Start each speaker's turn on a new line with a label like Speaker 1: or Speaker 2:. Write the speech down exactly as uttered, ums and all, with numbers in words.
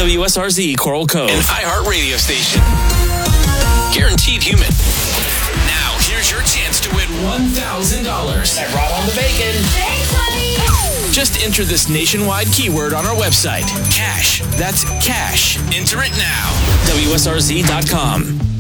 Speaker 1: W S R Z Coral Cove.
Speaker 2: An iHeart radio station. Guaranteed human. Now, here's your chance to win one thousand dollars.
Speaker 3: I brought on the bacon.
Speaker 4: Thanks, honey.
Speaker 1: Just enter this nationwide keyword on our website. Cash. That's cash.
Speaker 2: Enter it now.
Speaker 1: W S R Z dot com.